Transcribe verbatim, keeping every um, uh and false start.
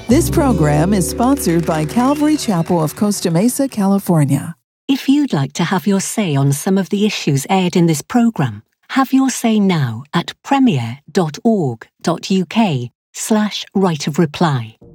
This program is sponsored by Calvary Chapel of Costa Mesa, California. If you'd like to have your say on some of the issues aired in this program, have your say now at premier.org.uk slash right of reply.